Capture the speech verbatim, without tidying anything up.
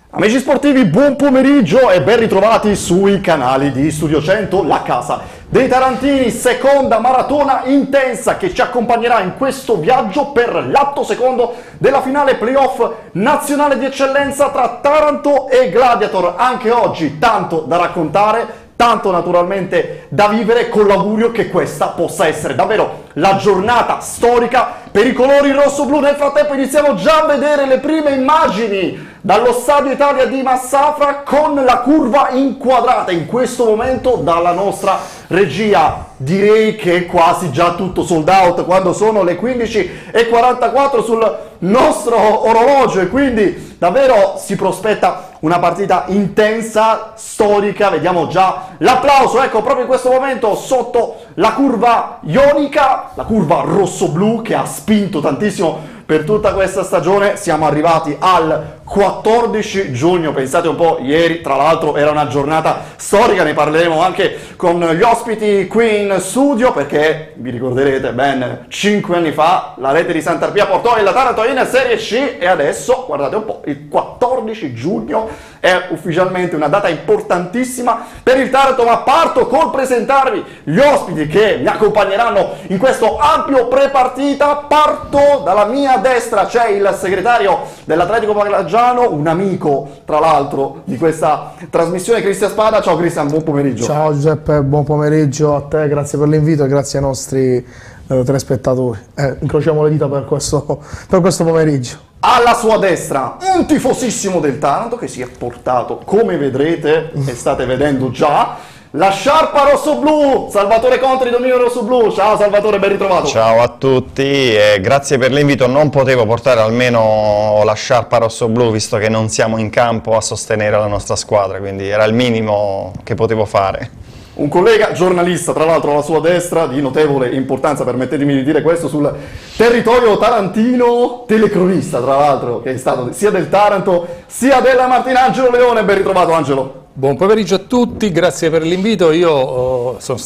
Amici sportivi, buon pomeriggio e ben ritrovati sui canali di Studio cento, la casa dei tarantini, seconda maratona intensa che ci accompagnerà in questo viaggio per l'atto secondo della finale playoff nazionale di eccellenza tra Taranto e Gladiator. Anche oggi tanto da raccontare, tanto naturalmente da vivere, con l'augurio che questa possa essere davvero la giornata storica per i colori rosso-blu. Nel frattempo iniziamo già a vedere le prime immagini dallo Stadio Italia di Massafra con la curva inquadrata in questo momento dalla nostra regia. Direi che è quasi già tutto sold out quando sono le quindici e quarantaquattro sul nostro orologio, e quindi davvero si prospetta una partita intensa, storica. Vediamo già l'applauso, ecco, proprio in questo momento sotto la curva ionica, la curva rosso-blu che ha spinto tantissimo per tutta questa stagione. Siamo arrivati al quattordici giugno, pensate un po', ieri tra l'altro era una giornata storica, ne parleremo anche con gli ospiti qui in studio, perché vi ricorderete ben cinque anni fa la rete di Sant'Arpia portò il Taranto in Serie C, e adesso guardate un po', il quattordici giugno è ufficialmente una data importantissima per il Taranto. Ma parto col presentarvi gli ospiti che mi accompagneranno in questo ampio prepartita. Parto dalla mia destra, c'è il segretario dell'Atletico Paglagiano, un amico tra l'altro di questa trasmissione, Cristian Spada. Ciao Cristian, buon pomeriggio. Ciao Giuseppe, buon pomeriggio a te, grazie per l'invito e grazie ai nostri eh, telespettatori. Eh, incrociamo le dita per questo, per questo pomeriggio. Alla sua destra un tifosissimo del Taranto che si è portato, come vedrete e state vedendo già, la sciarpa rossoblu, Salvatore Contri, dominio rossoblu. Ciao Salvatore, ben ritrovato. Ciao a tutti e grazie per l'invito. Non potevo portare almeno la sciarpa rossoblu visto che non siamo in campo a sostenere la nostra squadra, quindi era il minimo che potevo fare. Un collega giornalista, tra l'altro alla sua destra, di notevole importanza, permettetemi di dire questo, sul territorio tarantino, telecronista tra l'altro, che è stato sia del Taranto sia della Martina, Angelo Leone. Ben ritrovato Angelo. Buon pomeriggio a tutti, grazie per l'invito. Io oh, sono